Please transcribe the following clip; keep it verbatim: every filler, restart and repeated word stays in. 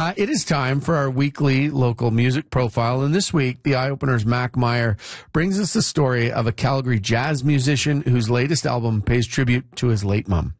Uh, it is time for our weekly local music profile. And this week, the Eye Opener's Mac Meyer brings us the story of a Calgary jazz musician whose latest album pays tribute to his late mom.